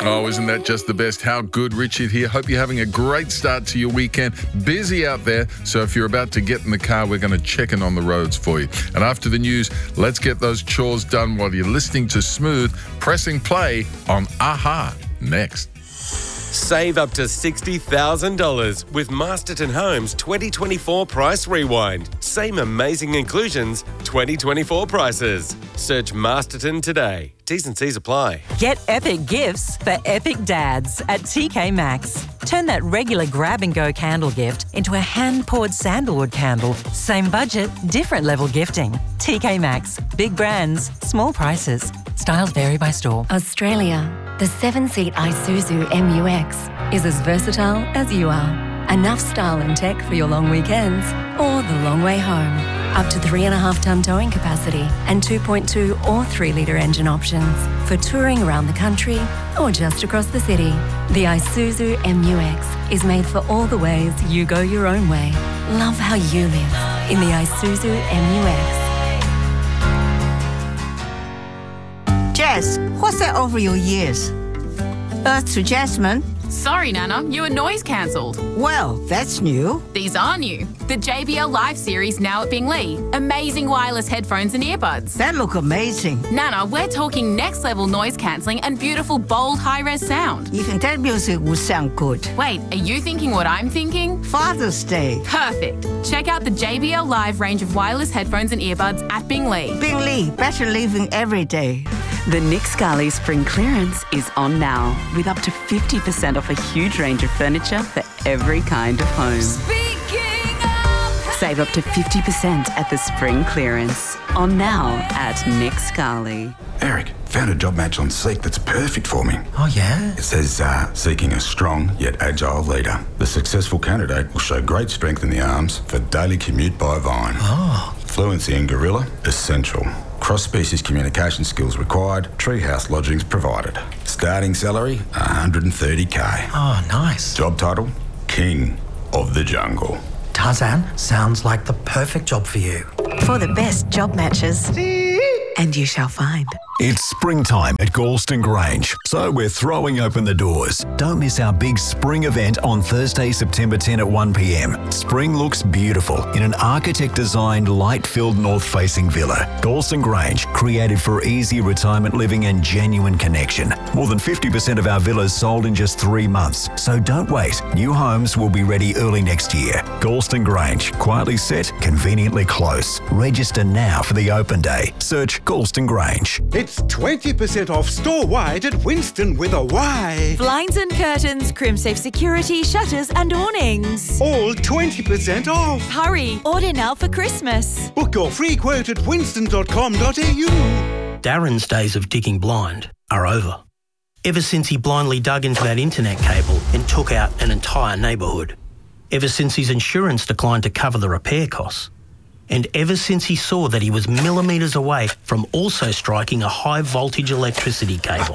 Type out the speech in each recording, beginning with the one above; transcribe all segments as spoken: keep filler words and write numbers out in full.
Oh, isn't that just the best? How good, Richard here. Hope you're having a great start to your weekend. Busy out there, so if you're about to get in the car, we're going to check in on the roads for you. And after the news, let's get those chores done while you're listening to Smooth, pressing play on A-ha next. Save up to sixty thousand dollars with Masterton Homes twenty twenty-four Price Rewind. Same amazing inclusions, twenty twenty-four prices. Search Masterton today. T's and C's apply. Get epic gifts for epic dads at T K Maxx. Turn that regular grab-and-go candle gift into a hand-poured sandalwood candle. Same budget, different level gifting. T K Maxx. Big brands, small prices. Styles vary by store. Australia. The seven-seat Isuzu M U X is as versatile as you are. Enough style and tech for your long weekends or the long way home. Up to three and a half tonne towing capacity and two point two or three litre engine options for touring around the country or just across the city. The Isuzu M U X is made for all the ways you go your own way. Love how you live in the Isuzu M U X. Jess, what's that over your ears? Earth to Jasmine? Sorry, Nana, your noise cancelled. Well, that's new. These are new. The J B L Live series now at Bingley. Amazing wireless headphones and earbuds. That look amazing. Nana, we're talking next level noise cancelling and beautiful, bold, high-res sound. You think that music will sound good? Wait, are you thinking what I'm thinking? Father's Day. Perfect. Check out the J B L Live range of wireless headphones and earbuds at Bingley. Bingley, better living every day. The Nick Scali Spring Clearance is on now, with up to fifty percent off a huge range of furniture for every kind of home. Speaking of... Save up to fifty percent at the Spring Clearance. On now at Nick Scali. Eric, found a job match on Seek that's perfect for me. Oh, yeah? It says, uh, seeking a strong yet agile leader. The successful candidate will show great strength in the arms for daily commute by Vine. Oh. Fluency in Gorilla, essential. Cross-species communication skills required, treehouse lodgings provided. Starting salary, one hundred thirty K. Oh, nice. Job title, King of the Jungle. Tarzan, sounds like the perfect job for you. For the best job matches, and you shall find. It's springtime at Galston Grange, so we're throwing open the doors. Don't miss our big spring event on Thursday, September tenth at one p m. Spring looks beautiful in an architect-designed, light-filled north-facing villa. Galston Grange, created for easy retirement living and genuine connection. More than fifty percent of our villas sold in just three months, so don't wait. New homes will be ready early next year. Galston Grange, quietly set, conveniently close. Register now for the open day. Search Galston Grange. It's twenty percent off store-wide at Winston with a Y. Blinds and curtains, Crimsafe security, shutters and awnings. All twenty percent off. Hurry, order now for Christmas. Book your free quote at winston dot com dot a u. Darren's days of digging blind are over. Ever since he blindly dug into that internet cable and took out an entire neighbourhood. Ever since his insurance declined to cover the repair costs. And ever since he saw that he was millimetres away from also striking a high-voltage electricity cable.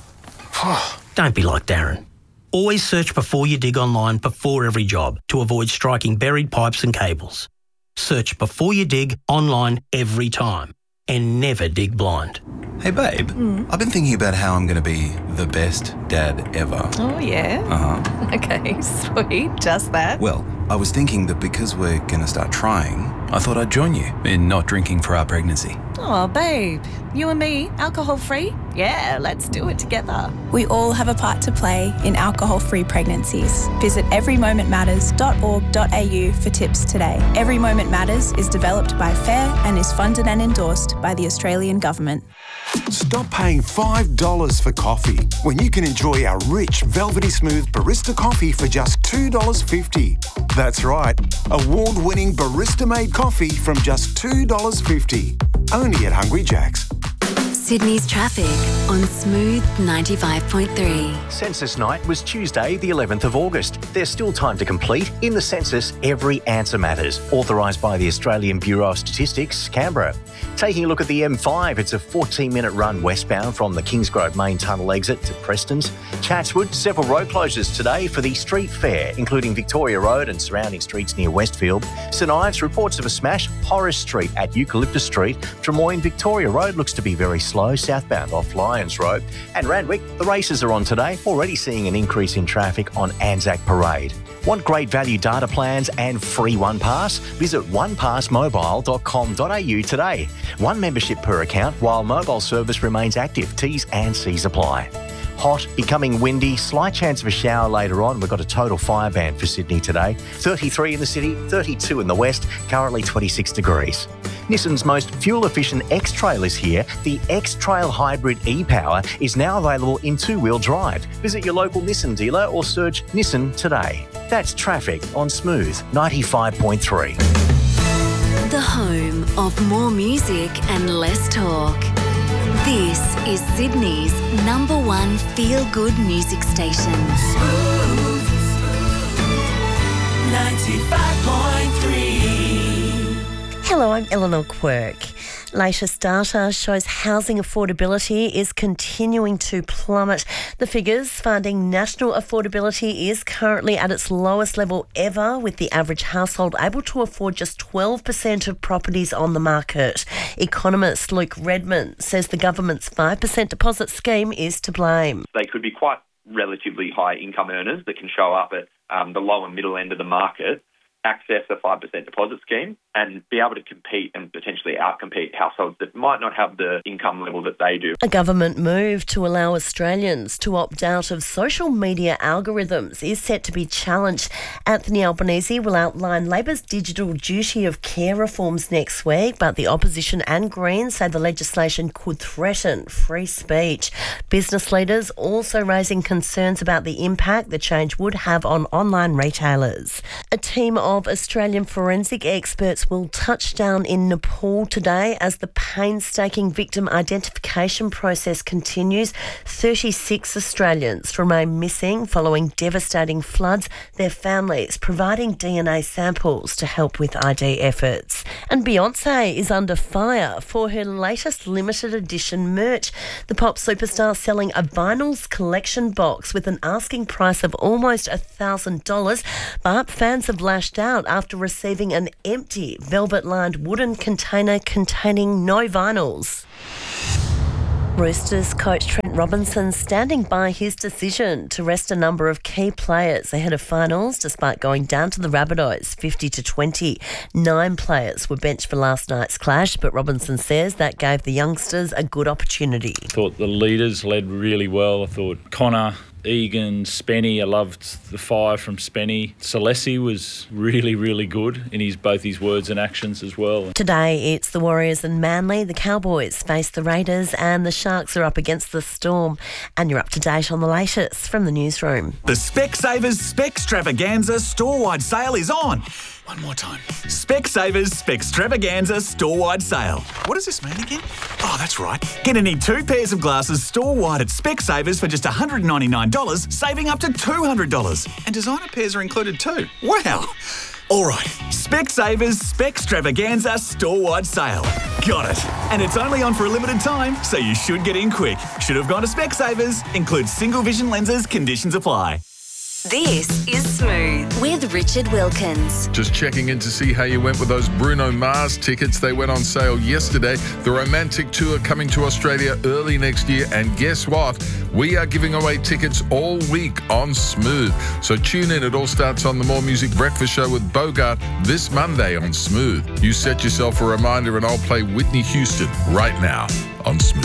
Don't be like Darren. Always search before you dig online before every job to avoid striking buried pipes and cables. Search before you dig online every time. And never dig blind. Hey, babe. Mm. I've been thinking about how I'm going to be the best dad ever. Oh, yeah? Uh-huh. Okay, sweet. Just that. Well, I was thinking that because we're going to start trying, I thought I'd join you in not drinking for our pregnancy. Oh, babe. You and me, alcohol-free? Yeah, let's do it together. We all have a part to play in alcohol-free pregnancies. Visit every moment matters dot org dot a u for tips today. Every Moment Matters is developed by FAIR and is funded and endorsed by the Australian Government. Stop paying five dollars for coffee when you can enjoy our rich, velvety smooth barista coffee for just two dollars fifty. That's right, award-winning barista-made coffee from just two dollars fifty. Only at Hungry Jack's. Sydney's traffic on Smooth ninety-five point three. Census night was Tuesday, the eleventh of August. There's still time to complete. In the census, every answer matters. Authorised by the Australian Bureau of Statistics, Canberra. Taking a look at the M five, it's a fourteen minute run westbound from the Kingsgrove main tunnel exit to Preston's. Chatswood, several road closures today for the street fair, including Victoria Road and surrounding streets near Westfield. St Ives, reports of a smash. Horace Street at Eucalyptus Street. Drummoyne, Victoria Road looks to be very slow. slow southbound off Lyons Road. And Randwick, the races are on today, already seeing an increase in traffic on Anzac Parade. Want great value data plans and free One Pass? Visit one pass mobile dot com dot a u today. One membership per account while mobile service remains active. T's and C's apply. Hot, becoming windy, slight chance of a shower later on. We've got a total fire ban for Sydney today. thirty-three in the city, thirty-two in the west, currently twenty-six degrees. Nissan's most fuel-efficient X-Trail is here. The X-Trail Hybrid e-Power is now available in two-wheel drive. Visit your local Nissan dealer or search Nissan today. That's traffic on Smooth ninety-five point three. The home of more music and less talk. This is Sydney's number one feel-good music station. Smooth ninety-five point three. Hello, I'm Eleanor Quirk. Latest data shows housing affordability is continuing to plummet. The figures finding national affordability is currently at its lowest level ever, with the average household able to afford just twelve percent of properties on the market. Economist Luke Redmond says the government's five percent deposit scheme is to blame. They could be quite relatively high income earners that can show up at um, the low and middle end of the market, access a five percent deposit scheme and be able to compete and potentially outcompete households that might not have the income level that they do. A government move to allow Australians to opt out of social media algorithms is set to be challenged. Anthony Albanese will outline Labor's digital duty of care reforms next week, but the opposition and Greens say the legislation could threaten free speech. Business leaders also raising concerns about the impact the change would have on online retailers. A team of Australian forensic experts will touch down in Nepal today as the painstaking victim identification process continues. thirty-six Australians remain missing following devastating floods, their families providing D N A samples to help with I D efforts. And Beyonce is under fire for her latest limited edition merch. The pop superstar selling a vinyls collection box with an asking price of almost one thousand dollars, but fans have lashed out after receiving an empty velvet-lined wooden container containing no vinyls. Roosters coach Trent Robinson standing by his decision to rest a number of key players ahead of finals despite going down to the Rabbitohs fifty to twenty. Nine players were benched for last night's clash, but Robinson says that gave the youngsters a good opportunity. I thought the leaders led really well. I thought Connor, Egan, Spenny, I loved the fire from Spenny. Salesi was really, really good in his both his words and actions as well. Today it's the Warriors and Manly. The Cowboys face the Raiders and the Sharks are up against the Storm. And you're up to date on the latest from the newsroom. The Specsavers Specstravaganza store-wide sale is on. One more time. Specsavers Specstravaganza store-wide sale. What does this mean again? Oh, that's right. Get any two pairs of glasses store-wide at Specsavers for just one hundred ninety-nine dollars, saving up to two hundred dollars. And designer pairs are included too. Wow. All right. Specsavers Specstravaganza store-wide sale. Got it. And it's only on for a limited time, so you should get in quick. Should have gone to Specsavers. Includes single vision lenses. Conditions apply. This is Smooth with Richard Wilkins. Just checking in to see how you went with those Bruno Mars tickets. They went on sale yesterday. The Romantic Tour coming to Australia early next year. And guess what? We are giving away tickets all week on Smooth. So tune in. It all starts on the More Music Breakfast Show with Bogart this Monday on Smooth. You set yourself a reminder and I'll play Whitney Houston right now on Smooth.